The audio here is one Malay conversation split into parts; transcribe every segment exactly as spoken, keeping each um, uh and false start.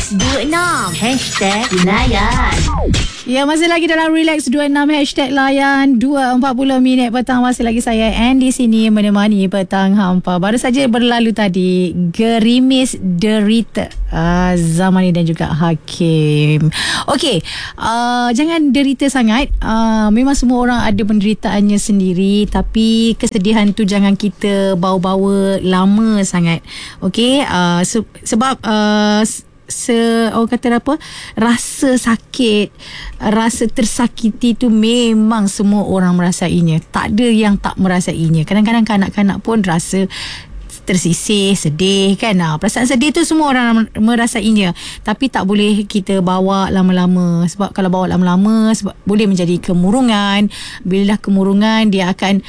Relax dua puluh enam Hashtag Layan. Ya, masih lagi dalam Relax dua puluh enam Hashtag Layan. Dua empat puluh minit petang. Masih lagi saya Anne di sini menemani petang hampa. Baru saja berlalu tadi Gerimis Derita, uh, Zamani dan juga Hakim. Okey, uh, jangan derita sangat. uh, Memang semua orang ada penderitaannya sendiri, tapi kesedihan tu jangan kita bawa-bawa lama sangat. Okey, uh, se- sebab uh, se orang kata apa, rasa sakit, rasa tersakiti tu memang semua orang merasainya. Tak ada yang tak merasainya. Kadang-kadang kanak-kanak pun rasa tersisih, sedih kan. Ha, perasaan sedih tu semua orang merasainya, tapi tak boleh kita bawa lama-lama. Sebab kalau bawa lama-lama sebab boleh menjadi kemurungan. Bila dah kemurungan, dia akan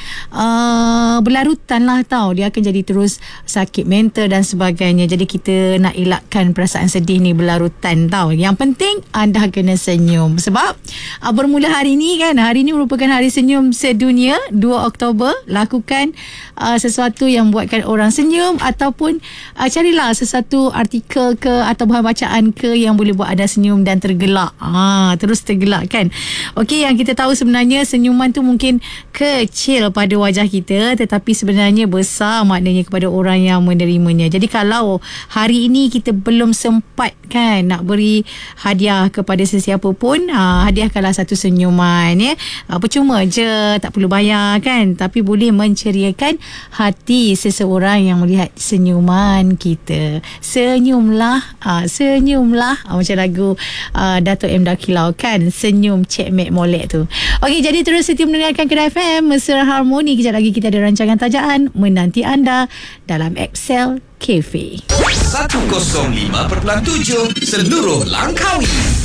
uh, berlarutan lah tau. Dia akan jadi terus sakit mental dan sebagainya. Jadi kita nak elakkan perasaan sedih ni berlarutan tau. Yang penting anda kena senyum. Sebab uh, bermula hari ni kan, hari ni merupakan hari senyum sedunia, dua Oktober. Lakukan uh, sesuatu yang buatkan orang senyum, ataupun uh, carilah sesuatu artikel ke atau bahan bacaan ke yang boleh buat anda senyum dan tergelak. Ha, terus tergelak kan. Okey, yang kita tahu sebenarnya senyuman tu mungkin kecil pada wajah kita, tetapi sebenarnya besar maknanya kepada orang yang menerimanya. Jadi kalau hari ini kita belum sempat kan nak beri hadiah kepada sesiapa pun, ha, hadiahkanlah satu senyuman ya. Ha, percuma je, tak perlu bayar kan, tapi boleh menceriakan hati seseorang yang melihat senyuman kita. Senyumlah, uh, senyumlah, uh, macam lagu uh, Dato' M. Dakilau kan, senyum Cik Mek Molek tu. Okey, jadi terus setia mendengarkan Kedai F M, Mesra Harmoni. Kejap lagi kita ada rancangan tajaan menanti anda dalam Excel Cafe. seratus lima perpuluhan tujuh seluruh Langkawi.